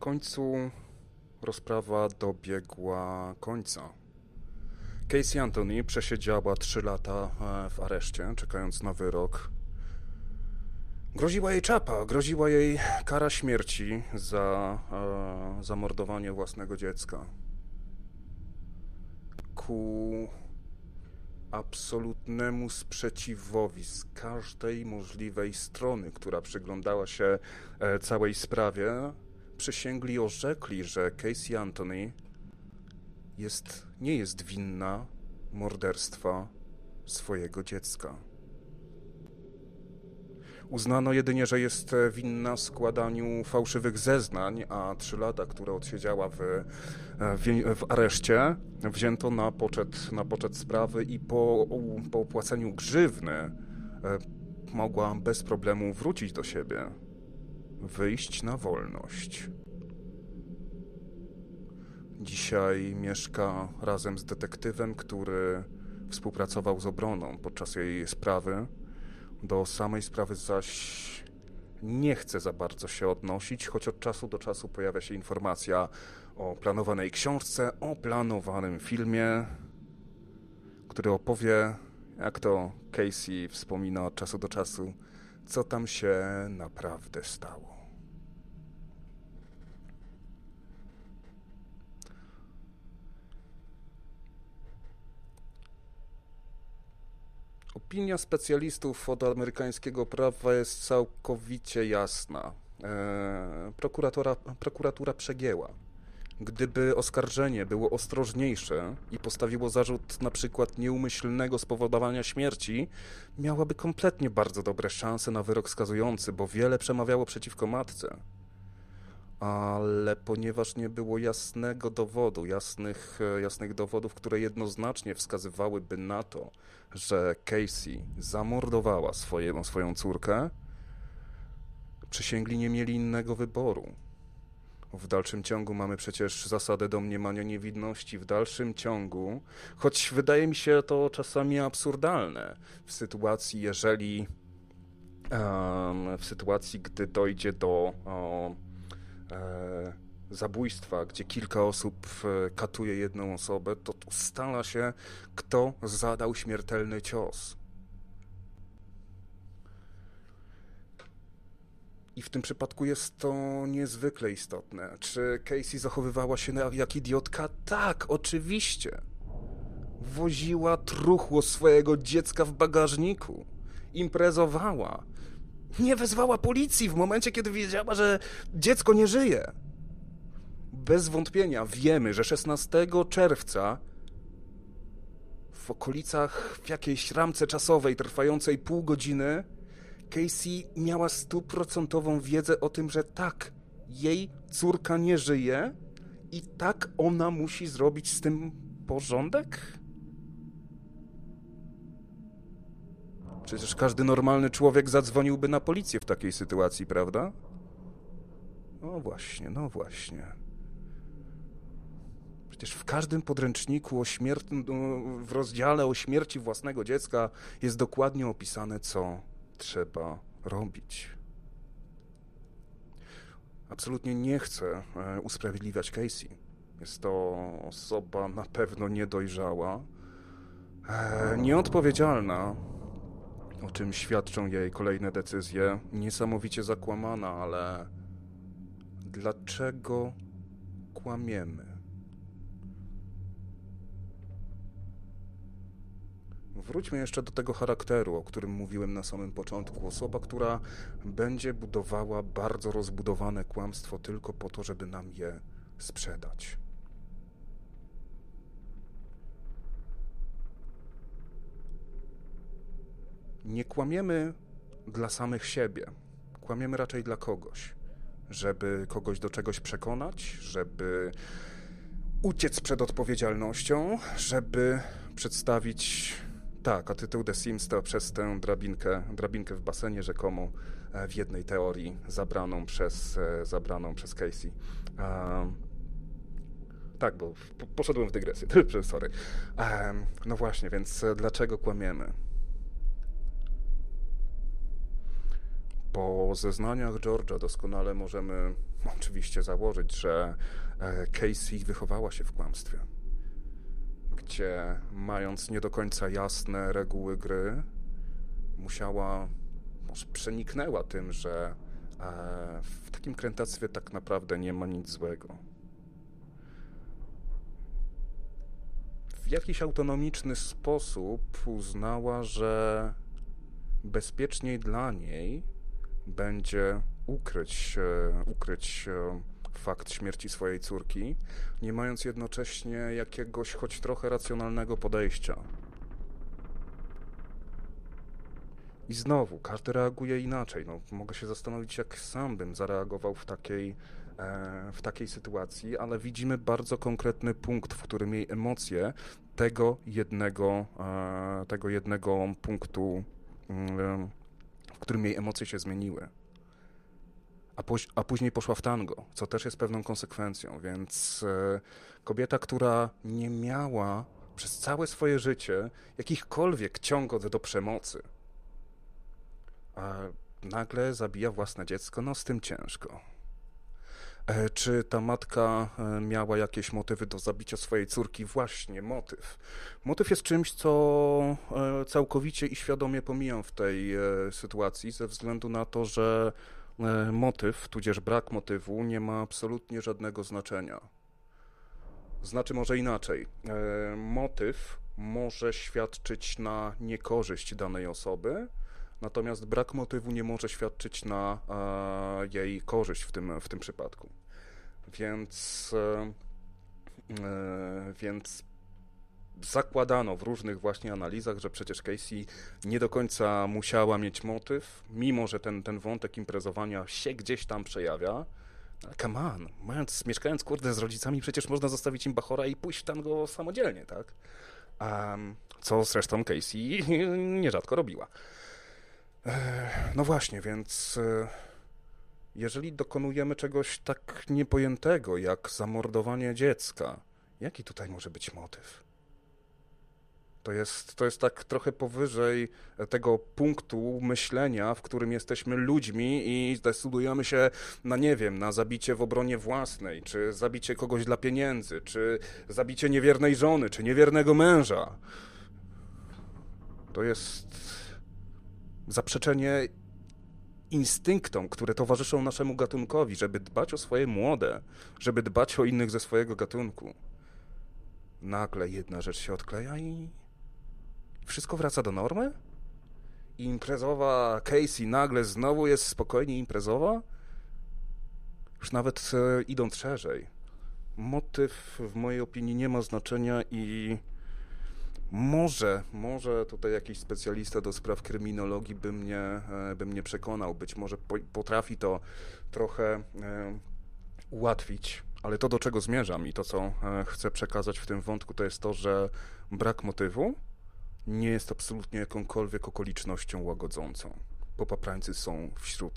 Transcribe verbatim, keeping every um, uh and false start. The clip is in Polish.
końcu rozprawa dobiegła końca. Casey Anthony przesiedziała trzy lata w areszcie, czekając na wyrok. Groziła jej czapa, groziła jej kara śmierci za e, zamordowanie własnego dziecka. Ku absolutnemu sprzeciwowi z każdej możliwej strony, która przyglądała się e, całej sprawie, przysięgli i orzekli, że Casey Anthony jest, nie jest winna morderstwa swojego dziecka. Uznano jedynie, że jest winna składaniu fałszywych zeznań, a trzy lata, które odsiedziała w, w, w areszcie, wzięto na poczet, na poczet sprawy i po, po opłaceniu grzywny mogła bez problemu wrócić do siebie, wyjść na wolność. Dzisiaj mieszka razem z detektywem, który współpracował z obroną podczas jej sprawy. Do samej sprawy zaś nie chce za bardzo się odnosić, choć od czasu do czasu pojawia się informacja o planowanej książce, o planowanym filmie, który opowie, jak to Casey wspomina od czasu do czasu, co tam się naprawdę stało. Opinia specjalistów od amerykańskiego prawa jest całkowicie jasna. Eee, prokuratora, prokuratura przegięła. Gdyby oskarżenie było ostrożniejsze i postawiło zarzut na przykład nieumyślnego spowodowania śmierci, miałaby kompletnie bardzo dobre szanse na wyrok skazujący, bo wiele przemawiało przeciwko matce. Ale ponieważ nie było jasnego dowodu, jasnych, jasnych dowodów, które jednoznacznie wskazywałyby na to, że Casey zamordowała swoje, swoją córkę, przysięgli nie mieli innego wyboru. W dalszym ciągu mamy przecież zasadę domniemania niewinności. W dalszym ciągu, choć wydaje mi się to czasami absurdalne, w sytuacji, jeżeli um, w sytuacji, gdy dojdzie do um, e, zabójstwa, gdzie kilka osób katuje jedną osobę, to ustala się, kto zadał śmiertelny cios. I w tym przypadku jest to niezwykle istotne. Czy Casey zachowywała się jak idiotka? Tak, oczywiście. Woziła truchło swojego dziecka w bagażniku. Imprezowała. Nie wezwała policji w momencie, kiedy wiedziała, że dziecko nie żyje. Bez wątpienia wiemy, że szesnastego czerwca w okolicach, w jakiejś ramce czasowej trwającej pół godziny Casey miała stuprocentową wiedzę o tym, że tak, jej córka nie żyje i tak ona musi zrobić z tym porządek? Przecież każdy normalny człowiek zadzwoniłby na policję w takiej sytuacji, prawda? No właśnie, no właśnie. Przecież w każdym podręczniku o śmierci, w rozdziale o śmierci własnego dziecka jest dokładnie opisane, co trzeba robić. Absolutnie nie chcę usprawiedliwiać Casey. Jest to osoba na pewno niedojrzała, nieodpowiedzialna, o czym świadczą jej kolejne decyzje, niesamowicie zakłamana, ale dlaczego kłamiemy? Wróćmy jeszcze do tego charakteru, o którym mówiłem na samym początku. Osoba, która będzie budowała bardzo rozbudowane kłamstwo tylko po to, żeby nam je sprzedać. Nie kłamiemy dla samych siebie. Kłamiemy raczej dla kogoś. Żeby kogoś do czegoś przekonać, żeby uciec przed odpowiedzialnością, żeby przedstawić... Tak, a tytuł The Sims to przez tę drabinkę, drabinkę w basenie rzekomo w jednej teorii zabraną przez, zabraną przez Casey. Um, tak, bo poszedłem w dygresję, sorry. Um, no właśnie, więc dlaczego kłamiemy? Po zeznaniach George'a doskonale możemy oczywiście założyć, że Casey wychowała się w kłamstwie, gdzie mając nie do końca jasne reguły gry, musiała, może przeniknęła tym, że w takim krętactwie tak naprawdę nie ma nic złego. W jakiś autonomiczny sposób uznała, że bezpieczniej dla niej będzie ukryć, ukryć fakt śmierci swojej córki, nie mając jednocześnie jakiegoś choć trochę racjonalnego podejścia. I znowu, każdy reaguje inaczej. No, mogę się zastanowić, jak sam bym zareagował w takiej, e, w takiej sytuacji, ale widzimy bardzo konkretny punkt, w którym jej emocje tego jednego, e, tego jednego punktu, e, w którym jej emocje się zmieniły. A, póź, a później poszła w tango, co też jest pewną konsekwencją, więc e, kobieta, która nie miała przez całe swoje życie jakichkolwiek ciągot do przemocy, a nagle zabija własne dziecko, no z tym ciężko. E, czy ta matka e, miała jakieś motywy do zabicia swojej córki? Właśnie, motyw. Motyw jest czymś, co e, całkowicie i świadomie pomijam w tej e, sytuacji, ze względu na to, że e, motyw, tudzież brak motywu, nie ma absolutnie żadnego znaczenia. Znaczy może inaczej. E, motyw może świadczyć na niekorzyść danej osoby, natomiast brak motywu nie może świadczyć na e, jej korzyść w tym, w tym przypadku. Więc, e, e, więc zakładano w różnych właśnie analizach, że przecież Casey nie do końca musiała mieć motyw, mimo że ten, ten wątek imprezowania się gdzieś tam przejawia. Ale come on, mając, mieszkając kurde z rodzicami, przecież można zostawić im bachora i pójść tam go samodzielnie, tak? Um, co zresztą Casey nierzadko robiła. No właśnie, więc jeżeli dokonujemy czegoś tak niepojętego jak zamordowanie dziecka, jaki tutaj może być motyw? To jest, to jest tak trochę powyżej tego punktu myślenia, w którym jesteśmy ludźmi i zdecydujemy się na, nie wiem, na zabicie w obronie własnej, czy zabicie kogoś dla pieniędzy, czy zabicie niewiernej żony, czy niewiernego męża. To jest zaprzeczenie instynktom, które towarzyszą naszemu gatunkowi, żeby dbać o swoje młode, żeby dbać o innych ze swojego gatunku. Nagle jedna rzecz się odkleja i wszystko wraca do normy? I imprezowa Casey nagle znowu jest spokojnie imprezowa? Już nawet e, idąc szerzej. Motyw w mojej opinii nie ma znaczenia i Może, może tutaj jakiś specjalista do spraw kryminologii by mnie, by mnie przekonał. Być może potrafi to trochę ułatwić, ale to, do czego zmierzam i to, co chcę przekazać w tym wątku, to jest to, że brak motywu nie jest absolutnie jakąkolwiek okolicznością łagodzącą. Popaprańcy są wśród